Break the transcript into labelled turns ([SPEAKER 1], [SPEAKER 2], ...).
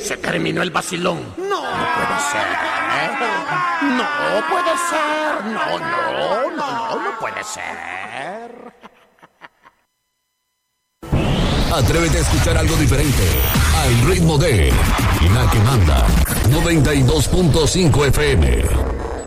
[SPEAKER 1] Se terminó el vacilón. No puede ser. No puede ser. No puede ser.
[SPEAKER 2] Atrévete a escuchar algo diferente. Al ritmo de La que manda. 92.5 FM.